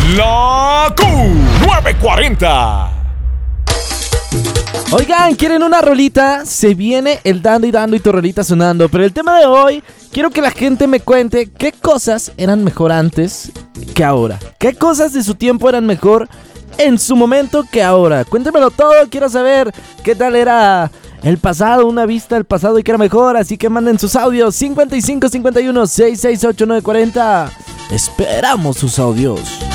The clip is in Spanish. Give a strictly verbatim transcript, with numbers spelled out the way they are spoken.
La Q nueve cuarenta. Oigan, ¿quieren una rolita? Se viene el dando y dando y tu rolita sonando. Pero el tema de hoy, quiero que la gente me cuente qué cosas eran mejor antes que ahora. ¿Qué cosas de su tiempo eran mejor en su momento que ahora? Cuéntemelo todo, quiero saber qué tal era el pasado, una vista del pasado y que era mejor. Así que manden sus audios cincuenta y cinco cincuenta y uno sesenta y seis ochenta y nueve cuarenta. Esperamos sus audios.